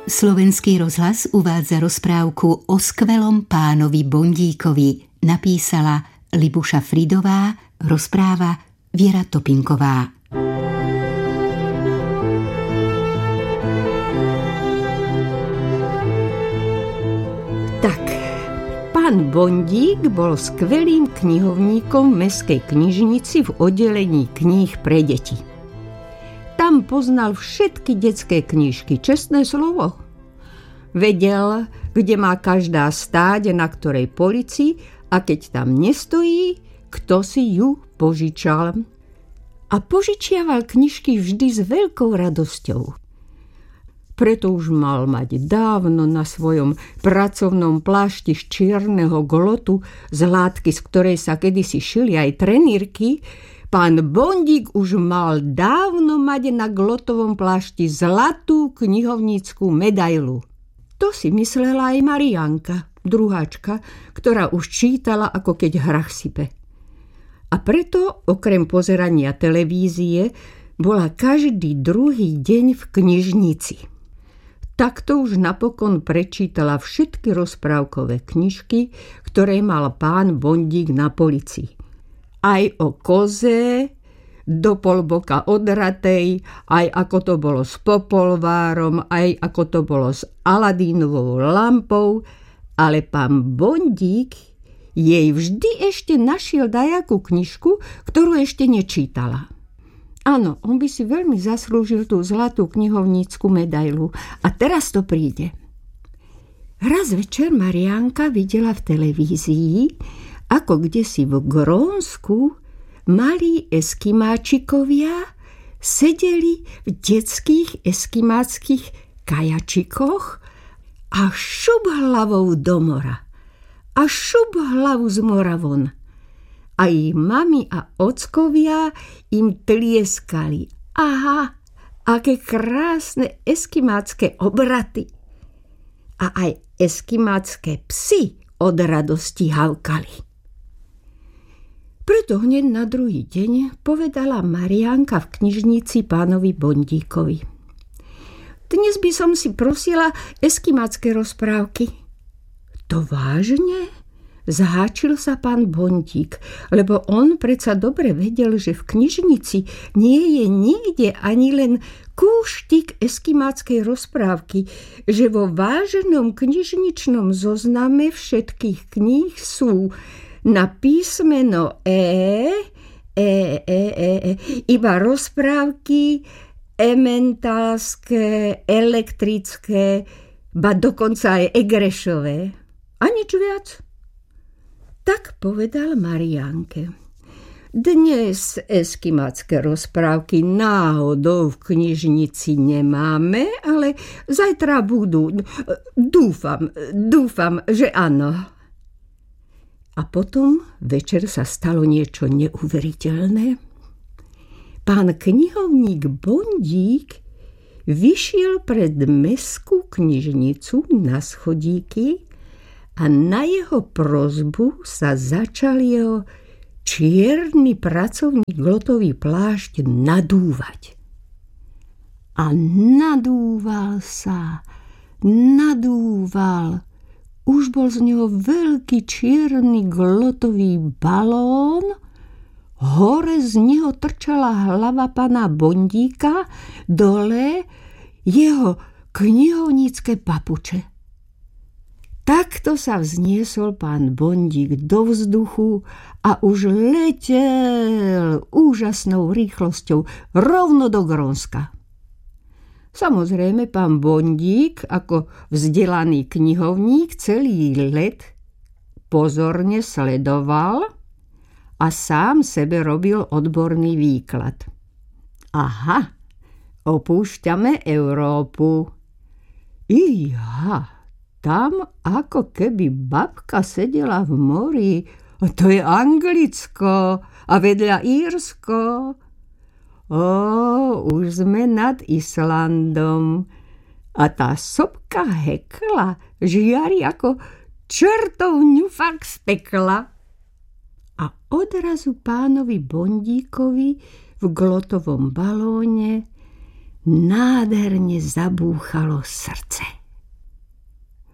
Slovenský rozhlas uvádza rozprávku o skvelom pánovi Bondíkovi. Napísala Libuša Fridová, rozpráva Viera Topinková. Tak, pán Bondík bol skvelým knihovníkom v mestskej knižnici v oddelení kníh pre deti. Tam poznal všetky detské knižky, čestné slovo. Vedel, kde má každá stáť, na ktorej polici, a keď tam nestojí, kto si ju požičal. A požičiaval knižky vždy s veľkou radosťou. Preto už mal mať dávno na svojom pracovnom plášti z čierneho glotu, z látky, z ktorej sa kedysi šili aj trenírky. Pán Bondík už mal dávno mať na glotovom plášti zlatú knihovnícku medailu. To si myslela aj Marianka, druháčka, ktorá už čítala, ako keď hrach sype. A preto, okrem pozerania televízie, bola každý druhý deň v knižnici. Takto už napokon prečítala všetky rozprávkové knižky, ktoré mal pán Bondík na polici. Aj o koze, do polboka odratej, aj ako to bolo s popolvárom, aj ako to bolo s Aladínovou lampou, ale pán Bondík jej vždy ešte našiel dajakú knižku, ktorú ešte nečítala. Áno, on by si veľmi zaslúžil tú zlatú knihovnícku medailu. A teraz to príde. Raz večer Marianka videla v televízii, ako kdesi v Grónsku malí eskimáčikovia sedeli v detských eskimáckých kajačikoch a šup hlavou do mora. A šup hlavu z mora von. A ich mami a ockovia im tlieskali. Aha, aké krásne eskimácké obraty. A aj eskimácké psi od radosti havkali. Preto hneď na druhý deň povedala Marianka v knižnici pánovi Bondíkovi. Dnes by som si prosila eskimácké rozprávky. To vážne? Zháčil sa pán Bondík, lebo on predsa dobre vedel, že v knižnici nie je nikde ani len kúštik eskimáckej rozprávky, že vo váženom knižničnom zozname všetkých kníh sú na písmeno iba rozprávky ementálske, elektrické, ba dokonca aj egrešové. A nič viac. Tak povedal Marianke. Dnes eskimácké rozprávky náhodou v knižnici nemáme, ale zajtra budú. Dúfam, že áno. A potom večer sa stalo niečo neuveriteľné. Pán knihovník Bondík vyšiel pred mestskú knižnicu na schodíky a na jeho prosbu sa začal jeho čierny pracovný glotový plášť nadúvať. A nadúval sa, nadúval. Už bol z neho veľký čierny glotový balón, hore z neho trčala hlava pána Bondíka, dole jeho knihovnícke papuče. Takto sa vzniesol pán Bondík do vzduchu a už letel úžasnou rýchlosťou rovno do Grónska. Samozrejme, pán Bondík, ako vzdelaný knihovník, celý let pozorne sledoval a sám sebe robil odborný výklad. Aha, opúšťame Európu. Iha, tam ako keby babka sedela v mori. To je Anglicko a vedľa Írsko. Už sme nad Islandom a tá sopka Hekla žiari ako čertov ňufak z pekla. A odrazu pánovi Bondíkovi v glotovom balóne nádherne zabúchalo srdce.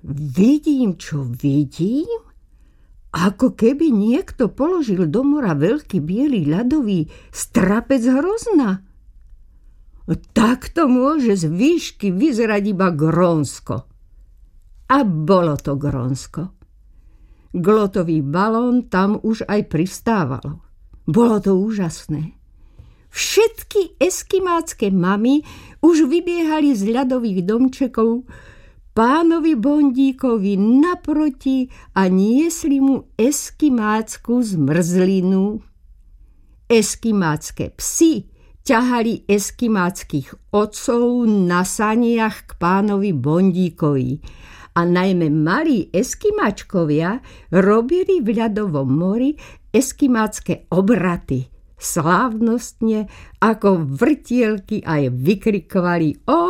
Vidím, čo vidím? Ako keby niekto položil do mora veľký biely ľadový strapec hrozna. Takto môže z výšky vyzerať iba Grónsko. A bolo to Grónsko. Glotový balón tam už aj pristávalo. Bolo to úžasné. Všetky eskimácké mamy už vybiehali z ľadových domčekov pánovi Bondíkovi naproti a niesli mu eskimácku zmrzlinu. Eskimácké psi ťahali eskimáckých otcov na saniach k pánovi Bondíkovi a najmä malí eskimáčkovia robili v ľadovom mori eskimácké obraty. Slávnostne ako vrtielky aj vykrikovali o.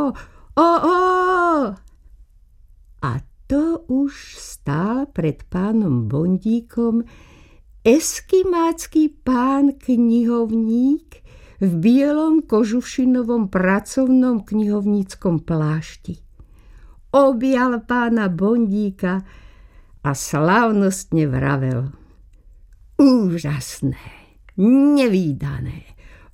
A to už stál pred pánom Bondíkom eskimácky pán knihovník v bielom kožušinovom pracovnom knihovníckom plášti. Objal pána Bondíka a slávnostne vravel: úžasné, nevídané.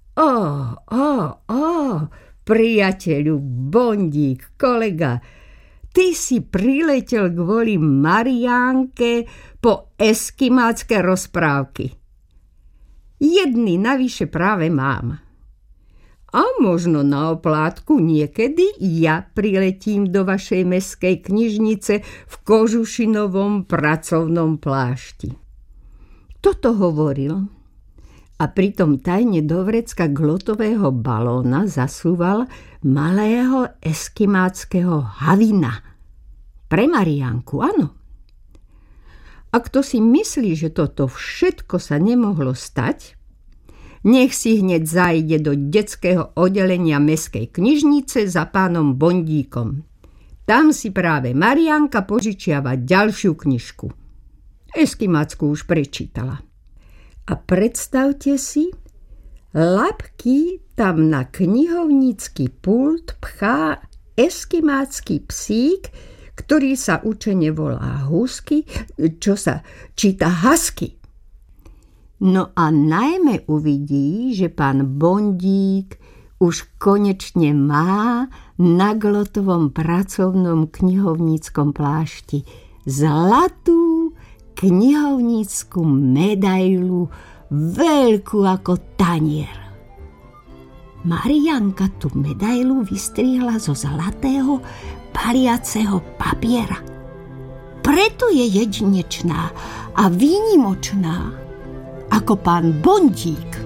Priateľu Bondík, kolega, ty si priletel kvôli Mariánke po eskimácké rozprávky. Jedny navyše práve mám. A možno na oplátku niekedy ja priletím do vašej mestskej knižnice v kožušinovom pracovnom plášti. Toto hovoril a pritom tajne do vrecka glotového balóna zasúval malého eskimáckého havina. Pre Mariánku, áno. A kto si myslí, že toto všetko sa nemohlo stať, nech si hneď zájde do detského oddelenia mestskej knižnice za pánom Bondíkom. Tam si práve Mariánka požičiava ďalšiu knižku. Eskimácku už prečítala. A predstavte si, labky tam na knihovnícky pult pchá eskimácky psík, ktorý sa učene volá Husky, čo sa číta Husky. No a najmä uvidí, že pán Bondík už konečne má na glotovom pracovnom knihovníckom plášti zlatú knihovnícku medailu, veľkú ako tanier. Mariánka tú medailu vystrihla zo zlatého paliaceho papiera. Preto je jedinečná a výnimočná, ako pán Bondík.